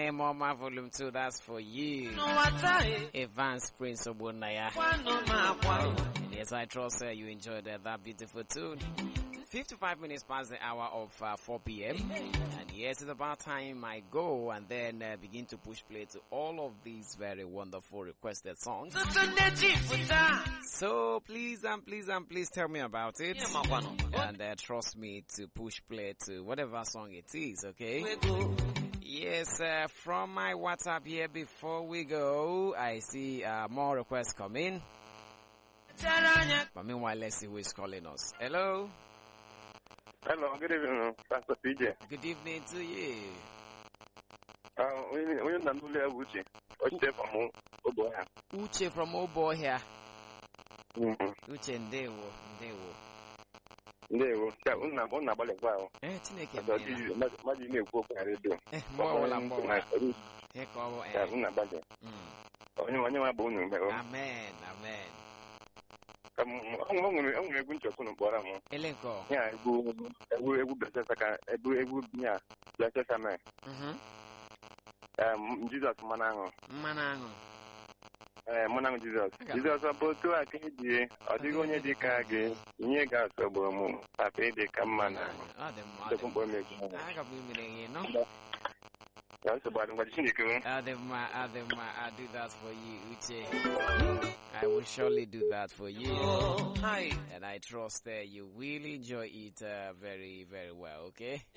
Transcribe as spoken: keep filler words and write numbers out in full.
name on my volume two, that's for you. Evans Prince Obunaya. And yes, I trust uh, you enjoyed uh, that beautiful tune. fifty-five minutes past the hour of uh, four p.m. And yes, it's about time I go and then uh, begin to push play to all of these very wonderful requested songs. So please and please and please tell me about it. And uh, trust me to push play to whatever song it is, okay? Yes, uh, from my WhatsApp here before we go, I see uh, more requests come in. But meanwhile, let's see who is calling us. Hello? Hello, good evening, Pastor P J. Good evening to you. Uh, we we not know Uche. Uche from Oboya. Uche from Oboya. Mm-hmm. Uche Ndewo, Ndewo. Ndewo. Yeah, una una bale kwao. Eh, Chineke mena. Maji maji ne kwa kwa radio. Eh, mwa wala mwa. Eh, kwa wo eh. Yeah, una bale. Mm. Onye onye wa bo nu. Amen, amen. Kam onwe onwe onwe egwu nchọkụ n'okporo m. Elenko. Ya egwu egwu egwu blessed ka egwu egwu ya blessed amen. Mhm. Um Jesus manango. Manango. Eh manango Jesus. Jesus abotu akeji odigo onye dịka gị inye ga asọgbo mu papa dị ka manango. Ah dem ma. Dokun me gị. Aga bu mi ne no. Ya so bad ngwa Chineke o. Adema Adema I do that for you Uche. I will surely do that for you. Oh, hi. And I trust that uh, you will enjoy it uh, very, very well, okay?